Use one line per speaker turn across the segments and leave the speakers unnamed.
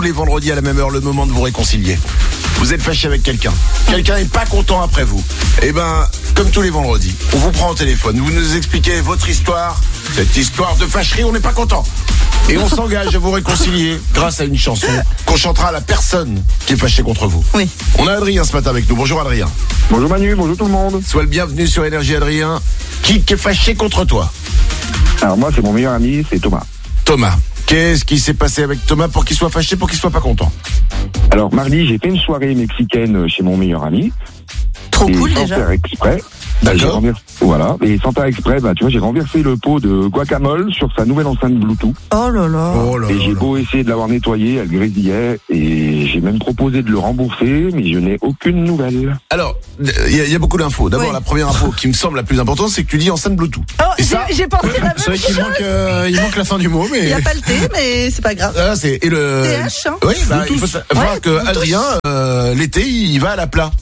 les vendredis à la même heure, le moment de vous réconcilier. Vous êtes fâché avec quelqu'un. Quelqu'un n'est pas content après vous. Eh ben, comme tous les vendredis, on vous prend au téléphone. Vous nous expliquez votre histoire. Cette histoire de fâcherie, on n'est pas content. Et on s'engage à vous réconcilier grâce à une chanson qu'on chantera à la personne qui est fâchée contre vous.
Oui.
On a Adrien ce matin avec nous. Bonjour Adrien.
Bonjour Manu, bonjour tout le monde.
Sois le bienvenu sur Énergie Adrien. Qui est fâché contre toi?
Alors moi c'est mon meilleur ami, c'est Thomas.
Thomas. Qu'est-ce qui s'est passé avec Thomas pour qu'il soit fâché, pour qu'il soit pas content?
Alors mardi j'ai fait une soirée mexicaine chez mon meilleur ami.
Trop
et
cool
sans
déjà.
faire exprès.
D'accord.
Voilà, et sans faire exprès, tu vois, j'ai renversé le pot de guacamole sur sa nouvelle enceinte Bluetooth.
Oh là là.
Oh là
Et
là
j'ai
là.
beau essayer de l'avoir nettoyé, elle grésillait, et j'ai même proposé de le rembourser, mais je n'ai aucune nouvelle.
Alors, il y a beaucoup d'infos. D'abord,
Oui.
la première info qui me semble la plus importante, c'est que tu dis enceinte Bluetooth.
Oh,
Et ça,
j'ai pensé la même
C'est vrai qu'il
chose.
manque la fin du mot,
Il
mais
n'y a pas le T, mais c'est pas grave.
ah, c'est et le
TH, hein.
Oui, bah, il faut savoir
Ouais,
que
Bluetooth.
Adrien l'été, il va à la plat.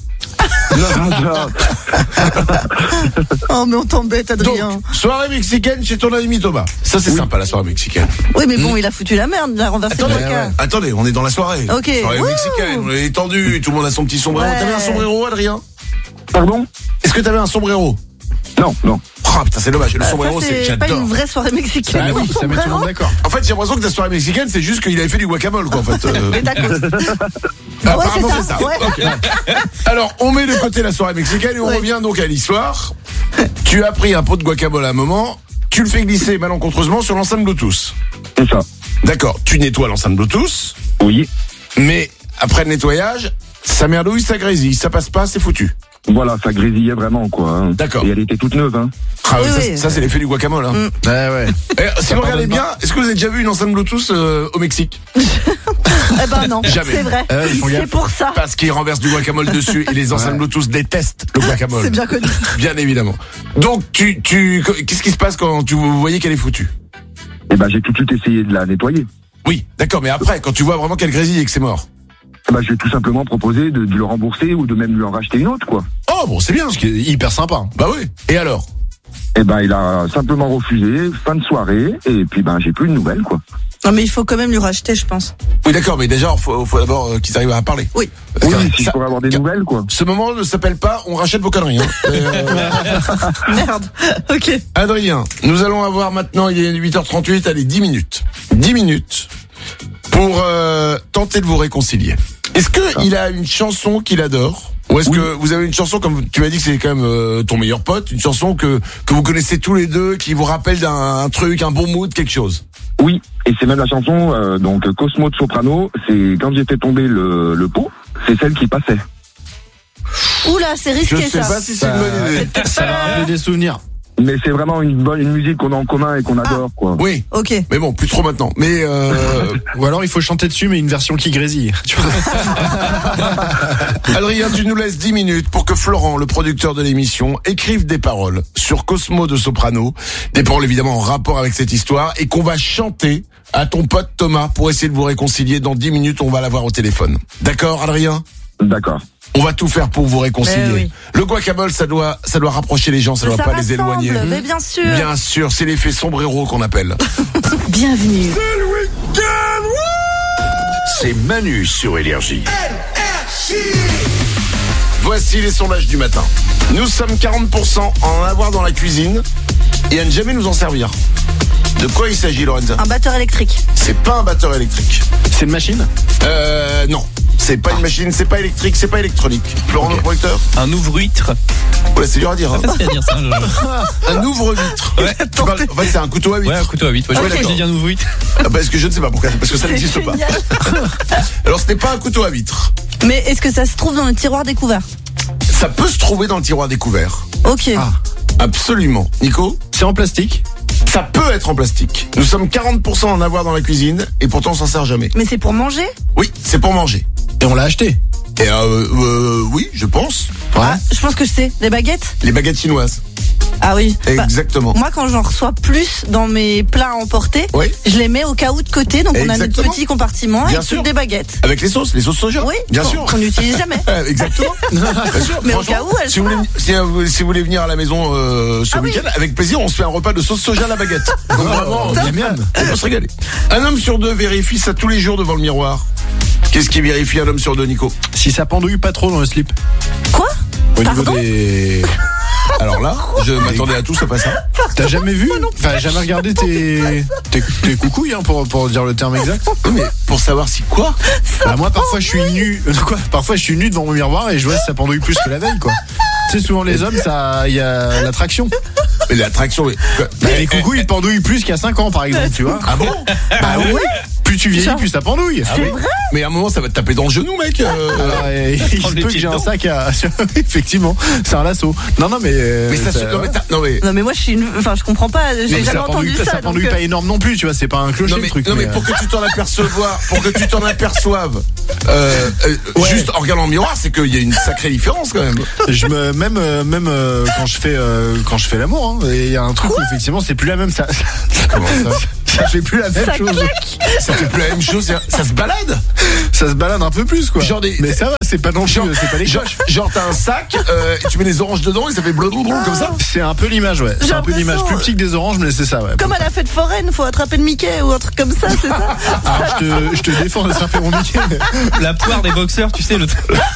Oh, mais on t'embête, Adrien.
Donc, soirée mexicaine chez ton ami Thomas. Ça c'est sympa la soirée mexicaine.
Oui, mais bon, il a foutu la merde, il a renversé le
Attendez,
caca.
attendez, on est dans la soirée.
Ok.
Soirée
Wouh.
mexicaine, on est étendu, tout le monde a son petit sombrero.
Ouais.
T'avais un sombrero, Adrien?
Pardon?
Est-ce que t'avais un sombrero?
Non.
Oh putain, c'est dommage. Le sombrero,
Ça,
c'est
pas
j'adore.
une vraie soirée mexicaine.
ah oui, ça met tout le monde d'accord.
En fait, j'ai l'impression que ta soirée mexicaine, c'est juste qu'il avait fait du guacamole, quoi, en fait.
Mais d'accord.
Apparemment,
Ouais,
c'est
c'est
ça.
ça, ouais.
Ok. Alors, on met de côté la soirée mexicaine et on
Ouais.
revient donc à l'histoire. Tu as pris un pot de guacamole à un moment, tu le fais glisser malencontreusement sur l'enceinte Bluetooth.
C'est ça.
D'accord, tu nettoies l'enceinte Bluetooth,
Oui.
mais après le nettoyage, ça merdouille, ça grésille, ça passe pas, c'est foutu.
Voilà, ça grésillait vraiment, quoi. Hein.
D'accord.
Et elle était toute neuve, hein.
Ah oui,
Oui, oui.
ça c'est l'effet du guacamole. Hein.
Ouais.
Si vous regardez bien, est-ce que vous avez déjà vu une enceinte Bluetooth au Mexique?
Eh ben non,
Jamais.
c'est vrai.
Ils font
C'est
gaffe.
pour ça.
Parce qu'ils renversent du guacamole dessus et les enceintes Bluetooth détestent le guacamole.
C'est bien connu.
Bien évidemment. Donc, qu'est-ce qui se passe quand vous voyez qu'elle est foutue?
Et j'ai tout de suite essayé de la nettoyer.
Oui, d'accord, mais après, quand tu vois vraiment qu'elle grésille et que c'est mort.
Je vais tout simplement proposer de le rembourser ou de même lui en racheter une autre, quoi.
Oh, bon, c'est bien.
Ce qui est hyper sympa.
Bah oui. Et alors?
Il a simplement refusé, fin de soirée, et puis j'ai plus de nouvelles, quoi.
Non, mais il faut quand même lui racheter, je pense.
Oui, d'accord, mais déjà, faut d'abord qu'ils arrivent à parler.
Oui.
Oui,
Car
si je pourrais avoir des nouvelles, quoi.
ce moment ne s'appelle pas on rachète vos conneries. Hein.
Merde. Ok.
Adrien, nous allons avoir maintenant, il est 8h38, allez, 10 minutes. 10 minutes pour tenter de vous réconcilier. Est-ce que il a une chanson qu'il adore? Ou est-ce que vous avez une chanson, comme tu m'as dit que c'est quand même ton meilleur pote, une chanson que vous connaissez tous les deux, qui vous rappelle d'un truc, un bon mood, quelque chose?
Oui, et c'est même la chanson, Cosmo de Soprano, c'est quand j'ai fait tomber le pot, c'est celle qui passait.
Oula, c'est
Je
risqué
sais
ça.
pas si c'est une bonne idée.
Ça rappelle des souvenirs.
Mais c'est vraiment une musique qu'on a en commun et qu'on adore, quoi.
Oui.
Ok.
Mais bon, plus trop maintenant. Mais
Ou alors il faut chanter dessus, mais une version qui grésille. Tu vois.
Adrien, tu nous laisses 10 minutes pour que Florent, le producteur de l'émission, écrive des paroles sur Cosmo de Soprano, des paroles évidemment en rapport avec cette histoire, et qu'on va chanter à ton pote Thomas pour essayer de vous réconcilier. Dans 10 minutes, on va l'avoir au téléphone. D'accord, Adrien?
D'accord.
On va tout faire pour vous réconcilier.
Mais oui.
Le guacamole, ça doit rapprocher les gens, ça
Mais
doit
ça
pas les
rassemble,
éloigner.
mais bien sûr.
Bien sûr, c'est l'effet sombrero qu'on appelle.
Bienvenue.
C'est Manu sur Énergie.
Voici les sondages du matin. Nous sommes 40% à en avoir dans la cuisine et à ne jamais nous en servir. De quoi il s'agit, Lorenza?
Un batteur électrique.
C'est pas un batteur électrique.
C'est une machine?
Non. C'est pas une machine, c'est pas électrique, c'est pas électronique. Florent, le producteur?
Un ouvre-huître.
Ouais, c'est dur à dire. Hein.
Facile à dire ça.
Un ouvre-vitre.
Ouais.
Tu parles- En fait, c'est un couteau à huître.
Ouais, un couteau à huître. Ouais,
Ouais,
je crois que
d'accord.
j'ai dit un ouvre-huître.
Parce que je ne sais pas pourquoi, parce que ça
C'est
n'existe pas.
génial.
Alors, ce n'est pas un couteau à huître.
Mais est-ce que ça se trouve dans le tiroir découvert?
Ça peut se trouver dans le tiroir découvert.
Ok.
Absolument. Nico?
C'est en plastique?
Ça peut être en plastique. Nous sommes 40% à en avoir dans la cuisine et pourtant on s'en sert jamais.
Mais c'est pour manger?
Oui, c'est pour manger.
Et on l'a acheté?
Et oui, je pense.
Ah, je pense que je sais. Les baguettes?
Les baguettes chinoises.
Ah oui. Bah,
Exactement.
moi, quand j'en reçois plus dans mes plats à emporter,
Oui.
je les mets au cas où de côté. Donc, on a notre
Exactement.
petit compartiment
Bien
avec
sûr.
toutes des baguettes.
Avec les sauces soja.
Oui.
Bien
qu'on-
sûr.
Qu'on n'utilise jamais.
Exactement. Bien sûr.
Mais au
Franchement,
cas où, elles
si vous,
sont
voulez, si vous voulez venir à la maison ce
Ah oui.
week-end, avec plaisir, on se fait un repas de sauce soja à la baguette. Donc vraiment,
Top.
on peut se régaler. Un homme sur deux vérifie ça tous les jours devant le miroir. Qu'est-ce qui vérifie un homme sur deux, Nico?
Si ça pendouille pas trop dans le slip.
Quoi?
Au niveau
Pardon
des...
Alors là, je m'attendais à tout sauf à ça.
T'as jamais vu? Enfin, jamais regardé tes coucouilles, hein, pour dire le terme exact.
Oui, mais pour savoir si quoi?
Bah, moi, parfois, je suis nu. Quoi? Parfois, je suis nu devant mon miroir et je vois si ça pendouille plus que la veille, quoi. Tu sais, souvent, les hommes, il y a l'attraction.
Mais l'attraction,
Les coucouilles, ils pendouillent plus qu'à 5 ans, par exemple, tu vois.
Ah bon?
Bah oui. Plus tu vieillis, plus ça pendouille.
C'est vrai?
Mais à un moment, ça va te taper dans le genou, mec.
Alors, il se peut que j'ai un sac à... Effectivement, c'est un lasso. Non, mais...
Mais ça se... Non, mais...
Non mais moi je comprends pas, j'ai jamais entendu ça.
Ça pendouille pas énorme non plus, tu vois, c'est pas un clocher
Non mais,
le truc.
non mais pour que tu t'en aperçoives, juste en regardant le miroir, c'est qu'il y a une sacrée différence quand même.
Même quand je fais l'amour, hein, il y a un truc où effectivement c'est plus la même.
Comment ça?
Ça fait plus la même
Ça
chose.
claque.
Ça fait plus la même chose. Ça se balade.
Ça se balade un peu plus, quoi. Mais ça va, c'est pas non plus, c'est pas les
genre t'as un sac, et tu mets des oranges dedans et ça fait blablabla comme ça.
C'est un peu l'image, ouais. C'est un peu l'image, plus petit que des oranges, mais c'est ça, ouais.
Comme à la fête foraine, faut attraper le Mickey ou un truc comme ça, c'est ça?
Alors, je te défends d'attraper mon Mickey.
La poire des boxeurs, tu sais, le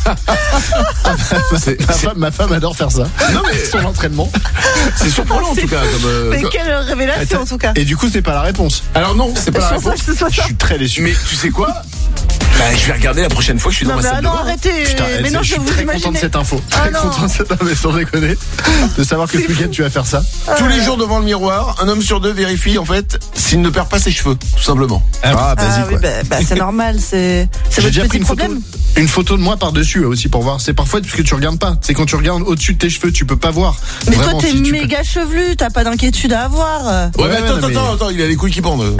Ma femme adore faire ça.
Non mais
son entraînement.
C'est surprenant en tout cas.
Mais quelle révélation en tout cas.
Et du coup, c'est pas la réponse.
Alors non, c'est pas la réponse.
Je suis très déçu.
Mais tu sais quoi? Bah, je vais regarder la prochaine fois que je suis dans
Non
ma
mais
salle de
non,
bain.
arrêtez.
Putain,
Mais non,
je suis
vous
très content de
imaginez.
cette info.
Ah
Très
non.
content de cette info, mais sans déconner. De savoir que ce week-end tu vas faire ça.
Tous les jours devant le miroir, un homme sur deux vérifie en fait s'il ne perd pas ses cheveux, tout simplement.
Ah,
Ah oui, bah, c'est normal, c'est
J'ai
votre
déjà pris
petit problème.
une photo de moi par-dessus aussi pour voir. C'est parfois parce que tu regardes pas. C'est quand tu regardes au-dessus de tes cheveux, tu peux pas voir.
Mais
Vraiment,
toi t'es
si tu
méga chevelu, t'as pas d'inquiétude à avoir.
Ouais, mais
non, mais-
attends, il a les couilles qui pendent.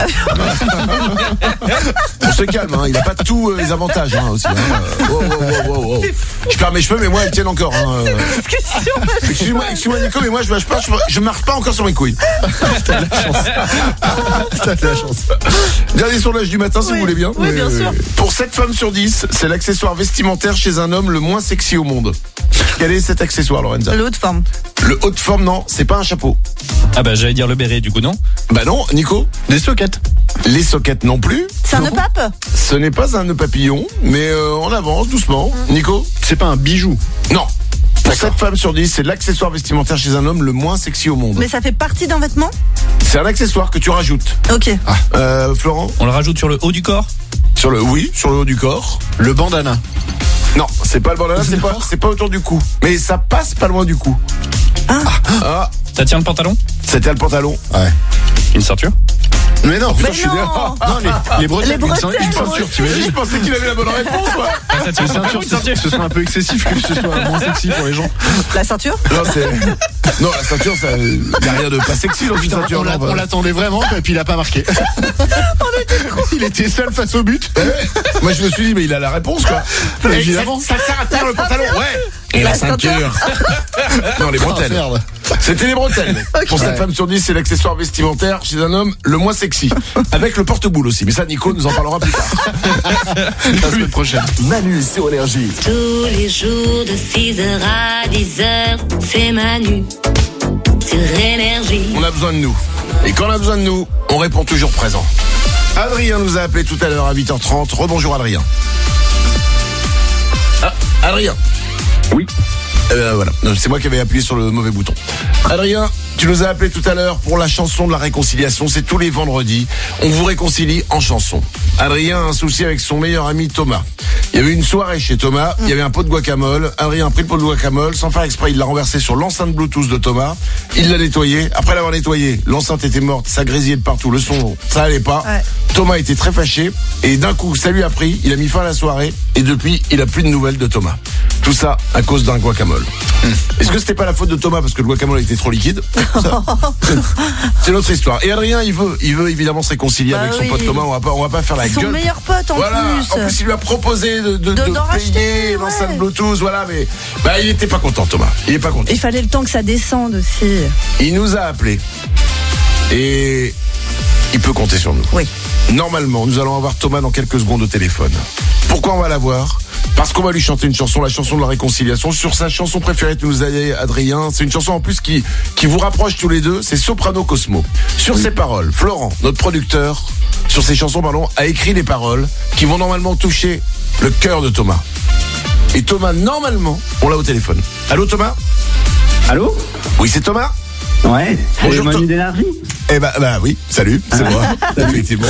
On se calme, hein, il a pas tous les avantages hein, aussi. Hein. Wow. Je perds mes cheveux, mais moi ils tiennent encore. Hein. Excuse-moi Nico, mais moi je marche pas encore sur mes couilles.
T'as de la chance.
Dernier sondage du matin, si
Oui.
vous voulez bien.
Oui, bien sûr.
Pour 7 femmes sur 10, c'est l'accessoire vestimentaire chez un homme le moins sexy au monde. Quel est cet accessoire, Lorenza?
Le haut de forme.
Le haut de forme, non, c'est pas un chapeau.
Ah bah j'allais dire le béret du coup, non?
Bah non, Nico.
Des sockets.
Les sockets non plus.
C'est un nœud pape?
Ce n'est pas un nœud papillon, mais on avance doucement. Nico?
C'est pas un bijou.
Non. Pour 7 femmes sur 10, c'est l'accessoire vestimentaire chez un homme le moins sexy au monde.
Mais ça fait partie d'un vêtement?
C'est un accessoire que tu rajoutes.
Ok.
Florent?
On le rajoute sur le haut du corps?
Sur le haut du corps.
Le bandana.
Non, c'est pas le bandana, c'est pas autour du cou. Mais ça passe pas loin du cou. Ah,
Ça tient le pantalon?
c'était le pantalon.
Ouais.
Une ceinture?
Mais non.
Mais
je suis
non.
d'accord.
Non, les bretelles.
Les bretelles,
Une ceinture, tu imagines?
Je pensais qu'il avait la bonne réponse, quoi.
Ça tient
Une ceinture, ce serait un peu excessif que ce soit moins sexy pour les gens.
La ceinture?
Non, la ceinture, ça, y a rien de pas sexy dans une ceinture.
On l'attendait vraiment, et puis il a pas marqué. Il était seul face au but.
Moi, je me suis dit, mais il a la réponse, quoi.
Évidemment.
Ça sert à terre le pantalon, ouais. Et la ceinture. Non, les bretelles.
merde.
C'était les bretelles. Pour 7 femmes sur 10, c'est l'accessoire vestimentaire chez un homme le moins sexy. Avec le porte-boule aussi. Mais ça, Nico nous en parlera plus tard.
La semaine prochaine.
Manu sur Énergie.
Tous les jours de 6h à 10h, c'est Manu sur Énergie.
On a besoin de nous. Et quand on a besoin de nous, on répond toujours présent. Adrien nous a appelé tout à l'heure à 8h30. Rebonjour Adrien. Ah, Adrien.
Oui.
Voilà, c'est moi qui avais appuyé sur le mauvais bouton. Adrien, tu nous as appelé tout à l'heure pour la chanson de la réconciliation. C'est tous les vendredis. On vous réconcilie en chanson. Adrien a un souci avec son meilleur ami Thomas. Il y avait une soirée chez Thomas, il y avait un pot de guacamole. Adrien a pris le pot de guacamole, sans faire exprès, il l'a renversé sur l'enceinte Bluetooth de Thomas. Il l'a nettoyé. Après l'avoir nettoyé, l'enceinte était morte, ça grésillait de partout, le son, ça allait pas.
Ouais.
Thomas était très fâché et d'un coup, ça lui a pris, il a mis fin à la soirée et depuis, il a plus de nouvelles de Thomas. Tout ça à cause d'un guacamole. Est-ce que c'était pas la faute de Thomas parce que le guacamole était trop liquide? Ça, c'est notre histoire. Et Adrien, il veut évidemment se réconcilier avec son pote Thomas. On va pas faire la
C'est son
gueule.
meilleur pote en
Voilà.
plus.
En plus, il lui a proposé de
d'en
payer
racheter,
l'enceinte
ouais.
Bluetooth, voilà, mais bah il était pas content, Thomas. Il est pas content.
Il fallait le temps que ça descende aussi.
Il nous a appelé et il peut compter sur nous.
Oui.
Normalement, nous allons avoir Thomas dans quelques secondes au téléphone. Pourquoi on va l'avoir? Parce qu'on va lui chanter une chanson, la chanson de la réconciliation, sur sa chanson préférée que nous a dit Adrien. C'est une chanson en plus qui vous rapproche tous les deux, c'est Soprano Cosmo. Sur ses paroles, Florent, notre producteur, sur ses chansons, a écrit les paroles qui vont normalement toucher le cœur de Thomas. Et Thomas, normalement, on l'a au téléphone. Allô Thomas ?
Allô ?
Oui, c'est Thomas ?
Ouais, c'est
Bonjour,
Manu d'énergie.
Eh bah oui, salut, c'est moi, effectivement.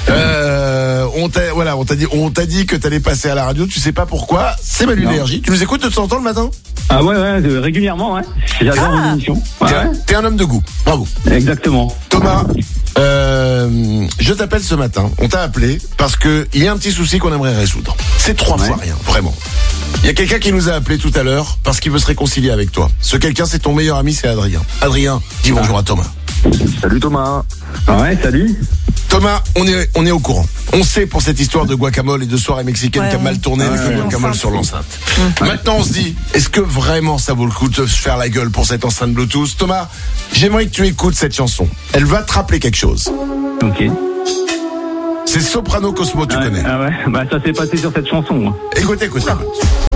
On t'a dit que t'allais passer à la radio, tu sais pas pourquoi, c'est Manu
Non.
d'énergie. Tu nous écoutes de temps en temps le matin ?
Ah ouais, régulièrement, ouais. J'adore vos émissions. Ouais,
T'es un homme de goût, bravo.
exactement.
Thomas, je t'appelle ce matin, on t'a appelé parce que il y a un petit souci qu'on aimerait résoudre. C'est 3 fois rien, vraiment. Il y a quelqu'un qui nous a appelé tout à l'heure parce qu'il veut se réconcilier avec toi. Ce quelqu'un, c'est ton meilleur ami, c'est Adrien. Adrien, dis bonjour à Thomas.
Salut Thomas.
Ouais, salut.
Thomas, on est au courant. On sait pour cette histoire de guacamole et de soirée mexicaine
Ouais,
qui a mal tourné avec le guacamole
l'enceinte.
sur l'enceinte. Maintenant, on se dit, est-ce que vraiment ça vaut le coup de se faire la gueule pour cette enceinte Bluetooth ? Thomas, j'aimerais que tu écoutes cette chanson. Elle va te rappeler quelque chose.
Ok.
C'est Soprano Cosmo, tu connais.
Ah ouais, bah ça s'est passé sur cette chanson. Moi.
Écoute.